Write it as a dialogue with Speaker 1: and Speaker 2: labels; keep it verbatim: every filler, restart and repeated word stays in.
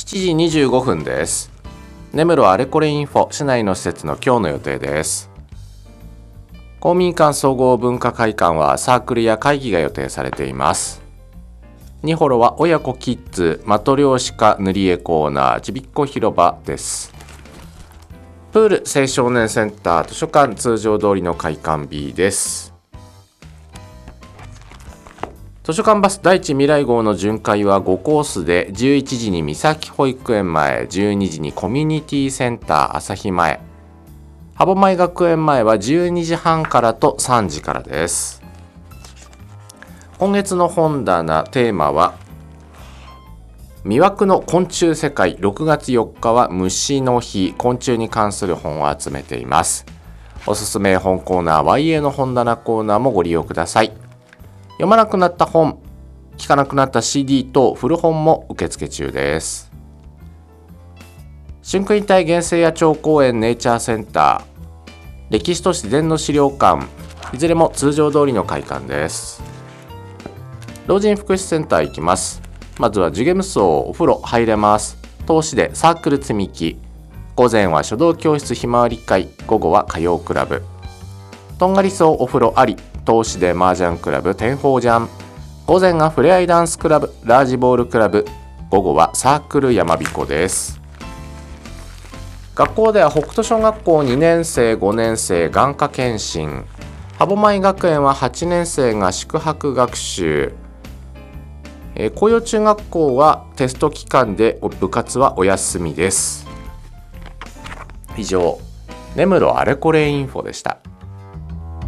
Speaker 1: しちじにじゅうごふんです。根室あれこれインフォ、市内の施設の今日の予定です。公民館総合文化会館はサークルや会議が予定されています。ニホロは親子キッズ、的漁師か塗り絵コーナー、ちびっこ広場です。プール青少年センター図書館通常通りの開館日です。図書館バス第一未来号の巡回はごコースで、じゅういちじに三崎保育園前、じゅうにじにコミュニティセンター朝日前、歯舞学園前はじゅうにじはんからとさんじからです。今月の本棚テーマは魅惑の昆虫世界。ろくがつよっかは虫の日、昆虫に関する本を集めています。おすすめ本コーナー ワイエー の本棚コーナーもご利用ください。読まなくなった本、聞かなくなった シーディー 等古本も受付中です。春国体原生野鳥公園ネイチャーセンター、歴史と自然の資料館、いずれも通常通りの開館です。老人福祉センター行きます。まずはジュゲム層お風呂入れます。投資でサークル積み木。午前は書道教室ひまわり会、午後は歌謡クラブ。とんがり層お風呂あり、投資で麻雀クラブ天宝ジャン。午前がふれあいダンスクラブラージボールクラブ、午後はサークル山彦です。学校では北斗小学校にねんせいごねんせい眼科検診、歯舞学園ははちねんせいが宿泊学習、えー、紅葉中学校はテスト期間で部活はお休みです。以上、根室あれこれインフォでした。